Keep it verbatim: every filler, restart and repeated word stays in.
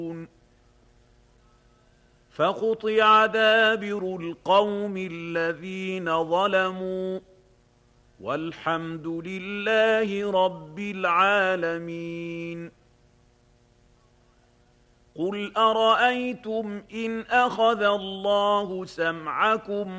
فقطع دابر القوم الذين ظلموا والحمد لله رب العالمين. قل أرأيتم إن أخذ الله سمعكم